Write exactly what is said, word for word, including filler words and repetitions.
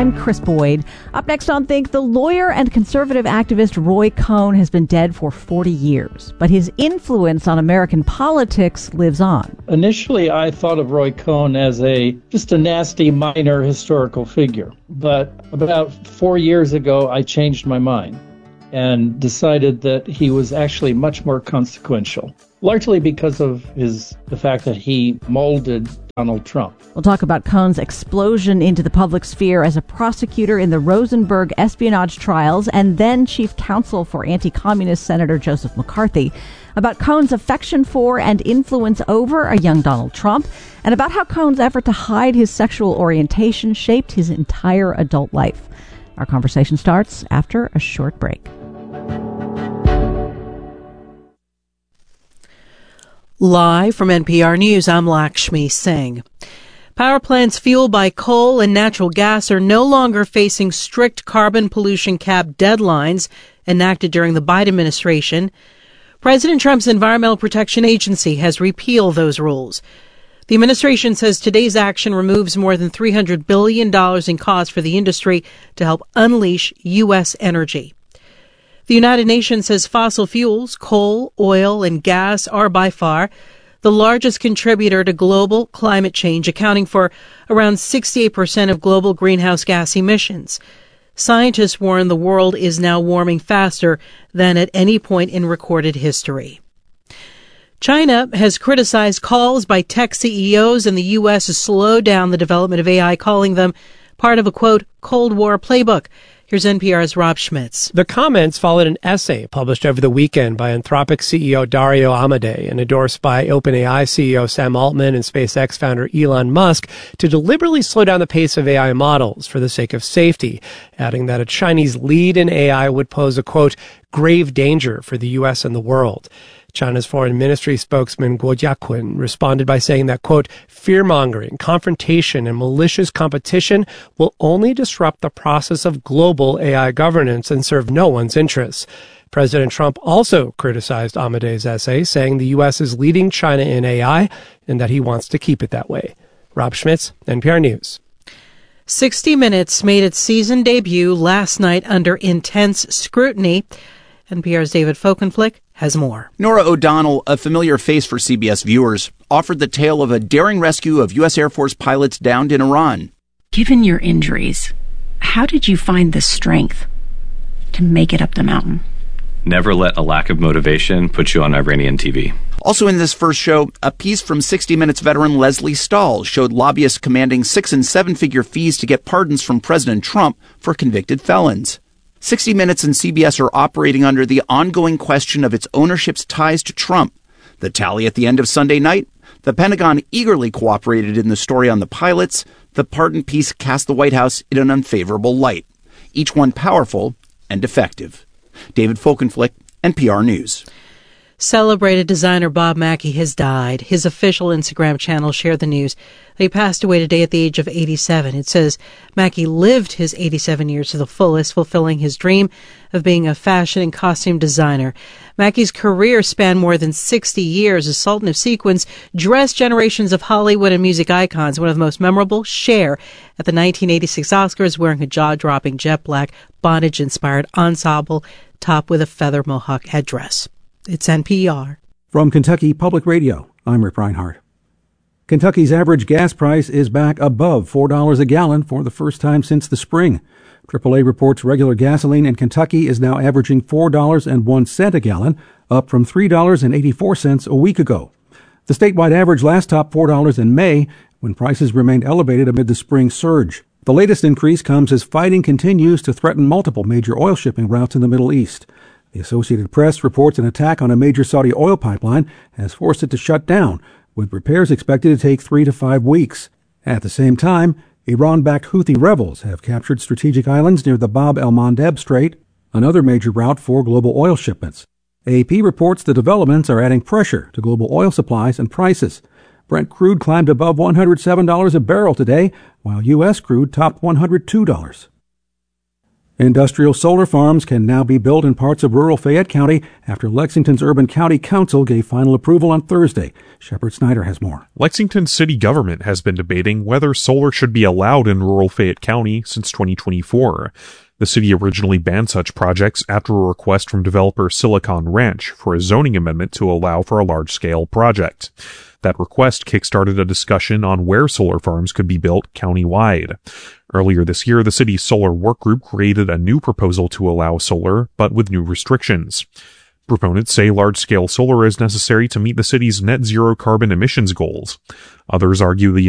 I'm Chris Boyd. Up next on Think, the lawyer and conservative activist Roy Cohn has been dead for forty years, but his influence on American politics lives on. Initially, I thought of Roy Cohn as a just a nasty minor historical figure, but about four years ago, I changed my mind and decided that he was actually much more consequential, largely because of his the fact that he molded Donald Trump. We'll talk about Cohn's explosion into the public sphere as a prosecutor in the Rosenberg espionage trials and then chief counsel for anti-communist Senator Joseph McCarthy, about Cohn's affection for and influence over a young Donald Trump, and about how Cohn's effort to hide his sexual orientation shaped his entire adult life. Our conversation starts after a short break. Live from N P R News, I'm Lakshmi Singh. Power plants fueled by coal and natural gas are no longer facing strict carbon pollution cap deadlines enacted during the Biden administration. President Trump's Environmental Protection Agency has repealed those rules. The administration says today's action removes more than three hundred billion dollars in costs for the industry to help unleash U S energy. The United Nations says fossil fuels, coal, oil, and gas are by far the largest contributor to global climate change, accounting for around sixty-eight percent of global greenhouse gas emissions. Scientists warn the world is now warming faster than at any point in recorded history. China has criticized calls by tech C E Os in the U S to slow down the development of A I, calling them part of a, quote, Cold War playbook. Here's N P R's Rob Schmitz. The comments followed an essay published over the weekend by Anthropic C E O Dario Amodei and endorsed by OpenAI C E O Sam Altman and SpaceX founder Elon Musk to deliberately slow down the pace of A I models for the sake of safety, adding that a Chinese lead in A I would pose a, quote, grave danger for the U S and the world. China's foreign ministry spokesman Guo Jiaqun responded by saying that, quote, fear-mongering, confrontation, and malicious competition will only disrupt the process of global A I governance and serve no one's interests. President Trump also criticized Amodei's essay, saying the U S is leading China in A I and that he wants to keep it that way. Rob Schmitz, N P R News. sixty minutes made its season debut last night under intense scrutiny. N P R's David Folkenflik has more. Norah O'Donnell, a familiar face for C B S viewers, offered the tale of a daring rescue of U S Air Force pilots downed in Iran. Given your injuries, how did you find the strength to make it up the mountain? Never let a lack of motivation put you on Iranian T V. Also in this first show, a piece from sixty minutes veteran Leslie Stahl showed lobbyists commanding six- and seven-figure fees to get pardons from President Trump for convicted felons. sixty minutes and C B S are operating under the ongoing question of its ownership's ties to Trump. The tally at the end of Sunday night? The Pentagon eagerly cooperated in the story on the pilots. The pardon piece cast the White House in an unfavorable light. Each one powerful and effective. David Folkenflik, N P R News. Celebrated designer Bob Mackie has died. His official Instagram channel shared the news that he passed away today at the age of eighty-seven. It says Mackie lived his eighty-seven years to the fullest, fulfilling his dream of being a fashion and costume designer. Mackie's career spanned more than sixty years as Sultan of Sequins, dressed generations of Hollywood and music icons. One of the most memorable, Cher, at the nineteen eighty-six Oscars, wearing a jaw-dropping jet black bondage-inspired ensemble top with a feather mohawk headdress. It's N P R. From Kentucky Public Radio, I'm Rick Reinhardt. Kentucky's average gas price is back above four dollars a gallon for the first time since the spring. triple A reports regular gasoline in Kentucky is now averaging four dollars and one cent a gallon, up from three dollars and eighty-four cents a week ago. The statewide average last topped four dollars in May, when prices remained elevated amid the spring surge. The latest increase comes as fighting continues to threaten multiple major oil shipping routes in the Middle East. The Associated Press reports an attack on a major Saudi oil pipeline has forced it to shut down, with repairs expected to take three to five weeks. At the same time, Iran-backed Houthi rebels have captured strategic islands near the Bab el-Mandeb Strait, another major route for global oil shipments. A P reports the developments are adding pressure to global oil supplies and prices. Brent crude climbed above one hundred seven dollars a barrel today, while U S crude topped one hundred two dollars. Industrial solar farms can now be built in parts of rural Fayette County after Lexington's Urban County Council gave final approval on Thursday. Shepard Snyder has more. Lexington's city government has been debating whether solar should be allowed in rural Fayette County since twenty twenty-four. The city originally banned such projects after a request from developer Silicon Ranch for a zoning amendment to allow for a large-scale project. That request kickstarted a discussion on where solar farms could be built countywide. Earlier this year, the city's solar work group created a new proposal to allow solar, but with new restrictions. Proponents say large-scale solar is necessary to meet the city's net zero carbon emissions goals. Others argue the